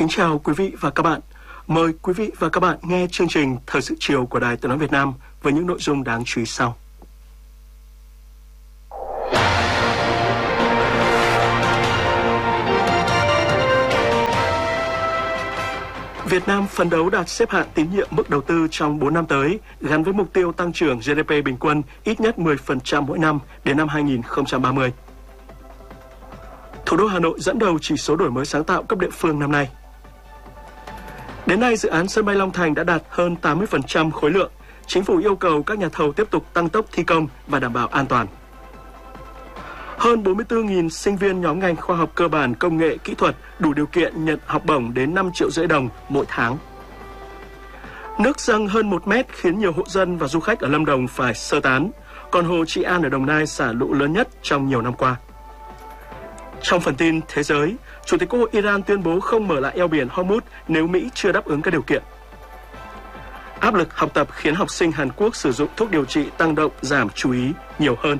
Kính chào quý vị và các bạn. Mời quý vị và các bạn nghe chương trình Thời sự chiều của Đài Tiếng nói Việt Nam với những nội dung đáng chú ý sau. Việt Nam phấn đấu đạt xếp hạng tín nhiệm mức đầu tư trong 4 năm tới, gắn với mục tiêu tăng trưởng GDP bình quân ít nhất 10% mỗi năm đến năm 2030. Thủ đô Hà Nội dẫn đầu chỉ số đổi mới sáng tạo cấp địa phương năm nay. Đến nay, dự án sân bay Long Thành đã đạt hơn 80% khối lượng. Chính phủ yêu cầu các nhà thầu tiếp tục tăng tốc thi công và đảm bảo an toàn. Hơn 44.000 sinh viên nhóm ngành khoa học cơ bản, công nghệ, kỹ thuật đủ điều kiện nhận học bổng đến 5,5 triệu đồng mỗi tháng. Nước dâng hơn 1 mét khiến nhiều hộ dân và du khách ở Lâm Đồng phải sơ tán, còn hồ Trị An ở Đồng Nai xả lũ lớn nhất trong nhiều năm qua. Trong phần tin thế giới, Chủ tịch Quốc hội Iran tuyên bố không mở lại eo biển Hormuz nếu Mỹ chưa đáp ứng các điều kiện. Áp lực học tập khiến học sinh Hàn Quốc sử dụng thuốc điều trị tăng động giảm chú ý nhiều hơn.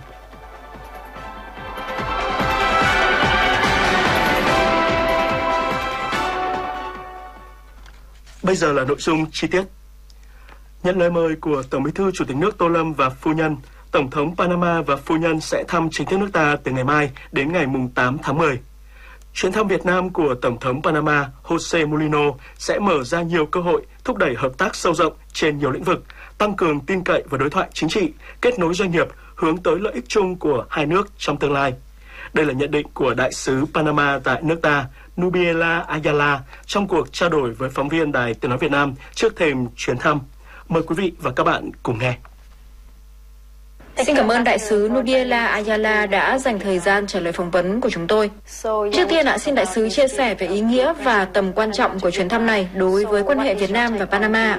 Bây giờ là nội dung chi tiết. Nhận lời mời của Tổng Bí thư Chủ tịch nước Tô Lâm và phu nhân, Tổng thống Panama và phu nhân sẽ thăm chính thức nước ta từ ngày mai đến ngày 8 tháng 10. Chuyến thăm Việt Nam của Tổng thống Panama José Mulino sẽ mở ra nhiều cơ hội thúc đẩy hợp tác sâu rộng trên nhiều lĩnh vực, tăng cường tin cậy và đối thoại chính trị, kết nối doanh nghiệp, hướng tới lợi ích chung của hai nước trong tương lai. Đây là nhận định của Đại sứ Panama tại nước ta, Nubiela Ayala, trong cuộc trao đổi với phóng viên Đài Tiếng nói Việt Nam trước thềm chuyến thăm. Mời quý vị và các bạn cùng nghe. Xin cảm ơn Đại sứ Nubiela Ayala đã dành thời gian trả lời phỏng vấn của chúng tôi. Trước tiên, xin Đại sứ chia sẻ về ý nghĩa và tầm quan trọng của chuyến thăm này đối với quan hệ Việt Nam và Panama.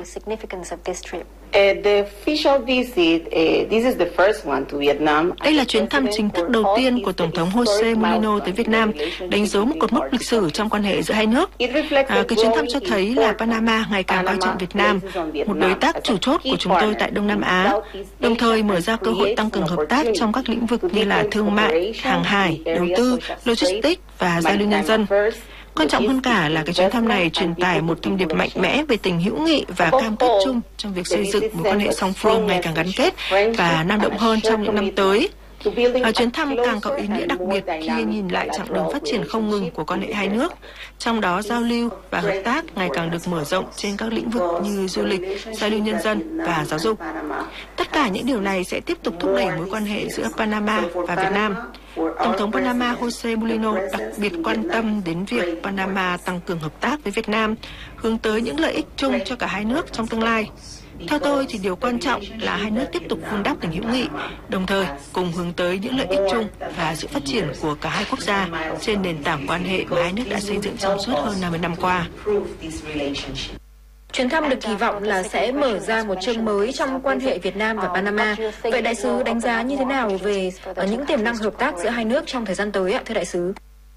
Đây là chuyến thăm chính thức đầu tiên của Tổng thống José Mulino tới Việt Nam, đánh dấu một cột mốc lịch sử trong quan hệ giữa hai nước. Cái chuyến thăm cho thấy là Panama ngày càng coi trọng Việt Nam, một đối tác chủ chốt của chúng tôi tại Đông Nam Á, đồng thời mở ra cơ hội tăng cường hợp tác trong các lĩnh vực như là thương mại, hàng hải, đầu tư, logistics và giao lưu nhân dân. Quan trọng hơn cả là cái chuyến thăm này truyền tải một thông điệp mạnh mẽ về tình hữu nghị và cam kết chung trong việc xây dựng mối quan hệ song phương ngày càng gắn kết và năng động hơn trong những năm tới. Chuyến thăm càng có ý nghĩa đặc biệt khi nhìn lại chặng đường phát triển không ngừng của quan hệ hai nước, trong đó giao lưu và hợp tác ngày càng được mở rộng trên các lĩnh vực như du lịch, giao lưu nhân dân và giáo dục. Tất cả những điều này sẽ tiếp tục thúc đẩy mối quan hệ giữa Panama và Việt Nam. Tổng thống Panama José Mulino đặc biệt quan tâm đến việc Panama tăng cường hợp tác với Việt Nam, hướng tới những lợi ích chung cho cả hai nước trong tương lai. Theo tôi thì điều quan trọng là hai nước tiếp tục vun đắp tình hữu nghị, đồng thời cùng hướng tới những lợi ích chung và sự phát triển của cả hai quốc gia trên nền tảng quan hệ mà hai nước đã xây dựng trong suốt hơn 50 năm qua. Chuyến thăm được kỳ vọng là sẽ mở ra một chương mới trong quan hệ Việt Nam và Panama. Vậy Đại sứ đánh giá như thế nào về những tiềm năng hợp tác giữa hai nước trong thời gian tới ạ, thưa Đại sứ?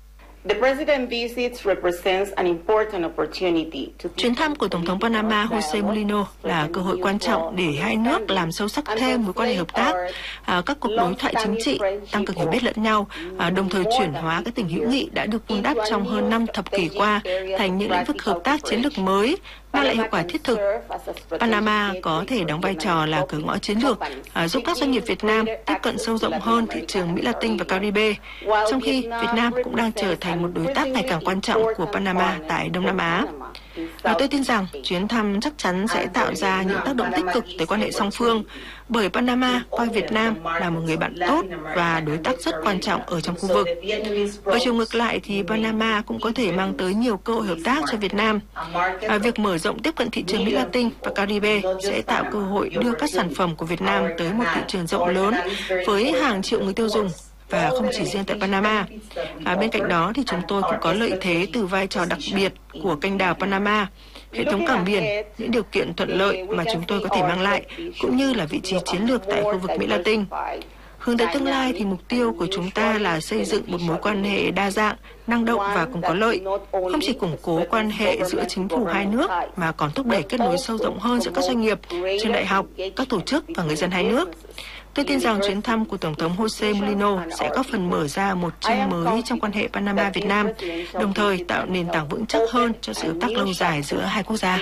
Chuyến thăm của Tổng thống Panama José Mulino là cơ hội quan trọng để hai nước làm sâu sắc thêm mối quan hệ hợp tác, các cuộc đối thoại chính trị, tăng cường hiểu biết lẫn nhau, đồng thời chuyển hóa cái tình hữu nghị đã được vun đắp trong hơn 5 thập kỷ qua thành những lĩnh vực hợp tác chiến lược mới, mang lại hiệu quả thiết thực. Panama có thể đóng vai trò là cửa ngõ chiến lược, giúp các doanh nghiệp Việt Nam tiếp cận sâu rộng hơn thị trường Mỹ Latin và Caribe, trong khi Việt Nam cũng đang trở thành một đối tác ngày càng quan trọng của Panama tại Đông Nam Á. Và tôi tin rằng chuyến thăm chắc chắn sẽ tạo ra những tác động tích cực tới quan hệ song phương, bởi Panama coi Việt Nam là một người bạn tốt và đối tác rất quan trọng ở trong khu vực. Ở chiều ngược lại thì Panama cũng có thể mang tới nhiều cơ hội hợp tác cho Việt Nam. Việc mở rộng tiếp cận thị trường Mỹ Latin và Caribe sẽ tạo cơ hội đưa các sản phẩm của Việt Nam tới một thị trường rộng lớn với hàng triệu người tiêu dùng, và không chỉ riêng tại Panama. Bên cạnh đó thì chúng tôi cũng có lợi thế từ vai trò đặc biệt của kênh đào Panama, hệ thống cảng biển, những điều kiện thuận lợi mà chúng tôi có thể mang lại, cũng như là vị trí chiến lược tại khu vực Mỹ Latin. Hướng tới tương lai thì mục tiêu của chúng ta là xây dựng một mối quan hệ đa dạng, năng động và cùng có lợi, không chỉ củng cố quan hệ giữa chính phủ hai nước mà còn thúc đẩy kết nối sâu rộng hơn giữa các doanh nghiệp, trường đại học, các tổ chức và người dân hai nước. Tôi tin rằng chuyến thăm của Tổng thống José Mulino sẽ góp phần mở ra một trang mới trong quan hệ Panama-Việt Nam, đồng thời tạo nền tảng vững chắc hơn cho sự hợp tác lâu dài giữa hai quốc gia.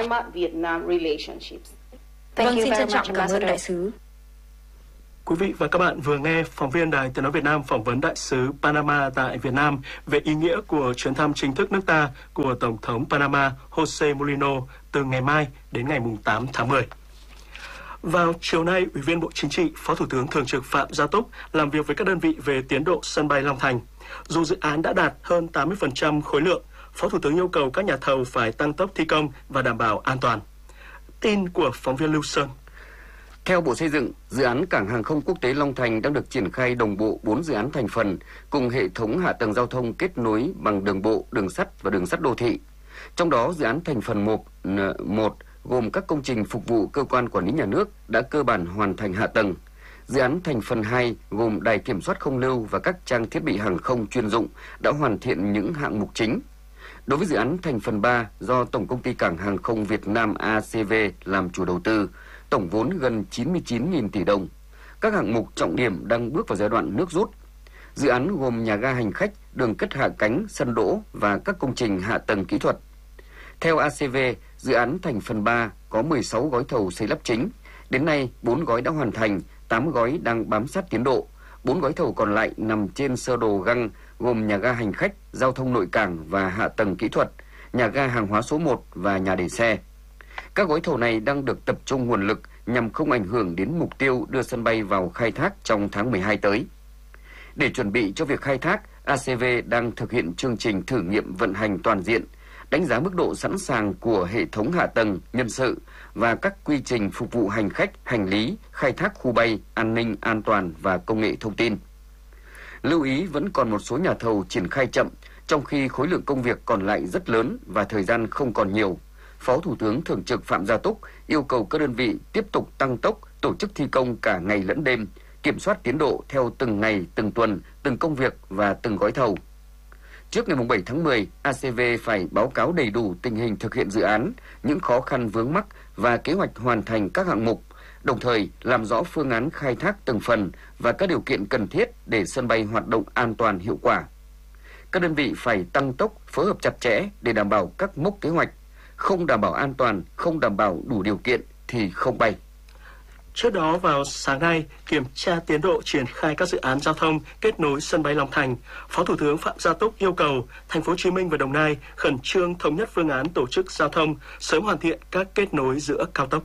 Vâng, xin trân trọng cảm ơn đại sứ. Quý vị và các bạn vừa nghe phóng viên Đài Tiếng nói Việt Nam phỏng vấn đại sứ Panama tại Việt Nam về ý nghĩa của chuyến thăm chính thức nước ta của Tổng thống Panama José Mulino từ ngày mai đến ngày 8 tháng 10. Vào chiều nay, Ủy viên Bộ Chính trị, Phó Thủ tướng Thường trực Phạm Gia Túc làm việc với các đơn vị về tiến độ sân bay Long Thành. Dù dự án đã đạt hơn 80% khối lượng, Phó Thủ tướng yêu cầu các nhà thầu phải tăng tốc thi công và đảm bảo an toàn. Tin của phóng viên Lưu Sơn. Theo Bộ Xây dựng, dự án Cảng hàng không quốc tế Long Thành đang được triển khai đồng bộ 4 dự án thành phần cùng hệ thống hạ tầng giao thông kết nối bằng đường bộ, đường sắt và đường sắt đô thị. Trong đó, dự án thành phần 1 gồm các công trình phục vụ cơ quan quản lý nhà nước đã cơ bản hoàn thành hạ tầng. Dự án thành phần 2 gồm đài kiểm soát không lưu và các trang thiết bị hàng không chuyên dụng đã hoàn thiện những hạng mục chính. Đối với dự án thành phần 3 do Tổng công ty Cảng hàng không Việt Nam ACV làm chủ đầu tư, tổng vốn gần 99.000 tỷ đồng. Các hạng mục trọng điểm đang bước vào giai đoạn nước rút. Dự án gồm nhà ga hành khách, đường cất hạ cánh, sân đỗ và các công trình hạ tầng kỹ thuật. Theo ACV, dự án thành phần 3 có 16 gói thầu xây lắp chính. Đến nay, 4 gói đã hoàn thành, 8 gói đang bám sát tiến độ. 4 gói thầu còn lại nằm trên sơ đồ găng gồm nhà ga hành khách, giao thông nội cảng và hạ tầng kỹ thuật, nhà ga hàng hóa số 1 và nhà để xe. Các gói thầu này đang được tập trung nguồn lực nhằm không ảnh hưởng đến mục tiêu đưa sân bay vào khai thác trong tháng 12 tới. Để chuẩn bị cho việc khai thác, ACV đang thực hiện chương trình thử nghiệm vận hành toàn diện, đánh giá mức độ sẵn sàng của hệ thống hạ tầng, nhân sự và các quy trình phục vụ hành khách, hành lý, khai thác khu bay, an ninh, an toàn và công nghệ thông tin. Lưu ý vẫn còn một số nhà thầu triển khai chậm, trong khi khối lượng công việc còn lại rất lớn và thời gian không còn nhiều. Phó Thủ tướng Thường trực Phạm Gia Túc yêu cầu các đơn vị tiếp tục tăng tốc, tổ chức thi công cả ngày lẫn đêm, kiểm soát tiến độ theo từng ngày, từng tuần, từng công việc và từng gói thầu. Trước ngày 7 tháng 10, ACV phải báo cáo đầy đủ tình hình thực hiện dự án, những khó khăn vướng mắc và kế hoạch hoàn thành các hạng mục, đồng thời làm rõ phương án khai thác từng phần và các điều kiện cần thiết để sân bay hoạt động an toàn hiệu quả. Các đơn vị phải tăng tốc, phối hợp chặt chẽ để đảm bảo các mốc kế hoạch. Không đảm bảo an toàn, không đảm bảo đủ điều kiện thì không bay. Trước đó vào sáng nay, kiểm tra tiến độ triển khai các dự án giao thông kết nối sân bay Long Thành, Phó Thủ tướng Phạm Gia Túc yêu cầu Thành phố Hồ Chí Minh và Đồng Nai khẩn trương thống nhất phương án tổ chức giao thông, sớm hoàn thiện các kết nối giữa cao tốc.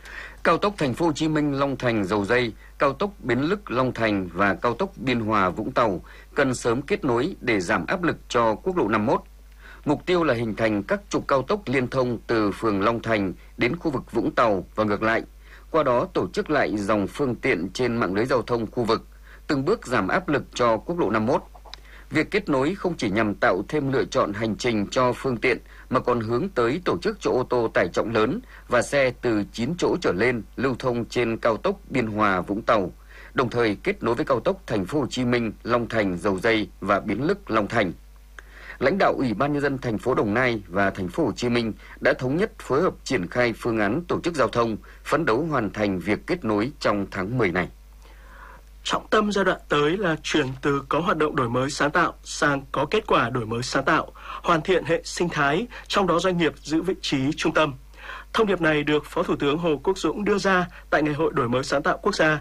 Cao tốc Thành phố Hồ Chí Minh Long Thành Dầu Giây, cao tốc Bến Lức Long Thành và cao tốc Biên Hòa Vũng Tàu cần sớm kết nối để giảm áp lực cho quốc lộ 51. Mục tiêu là hình thành các trục cao tốc liên thông từ phường Long Thành đến khu vực Vũng Tàu và ngược lại. Qua đó tổ chức lại dòng phương tiện trên mạng lưới giao thông khu vực, từng bước giảm áp lực cho quốc lộ 51. Việc kết nối không chỉ nhằm tạo thêm lựa chọn hành trình cho phương tiện mà còn hướng tới tổ chức cho ô tô tải trọng lớn và xe từ 9 chỗ trở lên lưu thông trên cao tốc Biên Hòa Vũng Tàu, đồng thời kết nối với cao tốc Thành phố Hồ Chí Minh Long Thành Dầu Giây và Bến Lức Long Thành. Lãnh đạo Ủy ban nhân dân thành phố Đồng Nai và Thành phố Hồ Chí Minh đã thống nhất phối hợp triển khai phương án tổ chức giao thông, phấn đấu hoàn thành việc kết nối trong tháng 10 này. Trọng tâm giai đoạn tới là chuyển từ có hoạt động đổi mới sáng tạo sang có kết quả đổi mới sáng tạo, hoàn thiện hệ sinh thái, trong đó doanh nghiệp giữ vị trí trung tâm. Thông điệp này được Phó Thủ tướng Hồ Quốc Dũng đưa ra tại Ngày hội Đổi mới sáng tạo quốc gia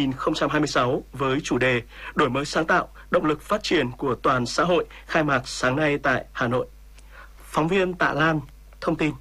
2026 với chủ đề Đổi mới sáng tạo, động lực phát triển của toàn xã hội, khai mạc sáng nay tại Hà Nội. Phóng viên Tạ Lan thông tin.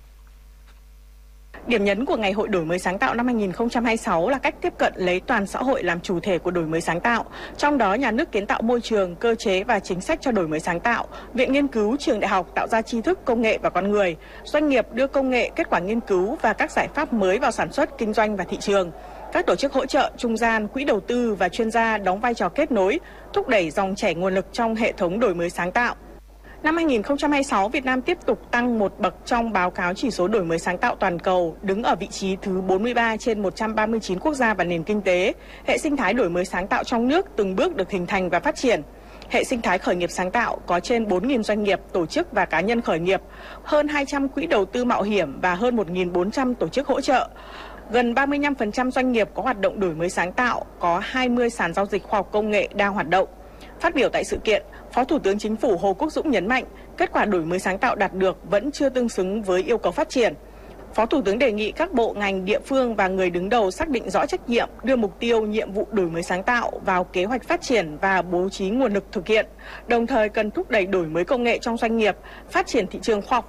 Điểm nhấn của Ngày hội Đổi mới sáng tạo năm 2026 là cách tiếp cận lấy toàn xã hội làm chủ thể của đổi mới sáng tạo. Trong đó, nhà nước kiến tạo môi trường, cơ chế và chính sách cho đổi mới sáng tạo, viện nghiên cứu, trường đại học tạo ra tri thức, công nghệ và con người, doanh nghiệp đưa công nghệ, kết quả nghiên cứu và các giải pháp mới vào sản xuất, kinh doanh và thị trường. Các tổ chức hỗ trợ, trung gian, quỹ đầu tư và chuyên gia đóng vai trò kết nối, thúc đẩy dòng chảy nguồn lực trong hệ thống đổi mới sáng tạo. Năm 2026, Việt Nam tiếp tục tăng một bậc trong báo cáo chỉ số đổi mới sáng tạo toàn cầu, đứng ở vị trí thứ 43 trên 139 quốc gia và nền kinh tế. Hệ sinh thái đổi mới sáng tạo trong nước từng bước được hình thành và phát triển. Hệ sinh thái khởi nghiệp sáng tạo có trên 4.000 doanh nghiệp, tổ chức và cá nhân khởi nghiệp, hơn 200 quỹ đầu tư mạo hiểm và hơn 1.400 tổ chức hỗ trợ. Gần 35% doanh nghiệp có hoạt động đổi mới sáng tạo, có 20 sàn giao dịch khoa học công nghệ đang hoạt động. Phát biểu tại sự kiện, Phó Thủ tướng Chính phủ Hồ Quốc Dũng nhấn mạnh, kết quả đổi mới sáng tạo đạt được vẫn chưa tương xứng với yêu cầu phát triển. Phó Thủ tướng đề nghị các bộ, ngành, địa phương và người đứng đầu xác định rõ trách nhiệm, đưa mục tiêu, nhiệm vụ đổi mới sáng tạo vào kế hoạch phát triển và bố trí nguồn lực thực hiện. Đồng thời cần thúc đẩy đổi mới công nghệ trong doanh nghiệp, phát triển thị trường khoa học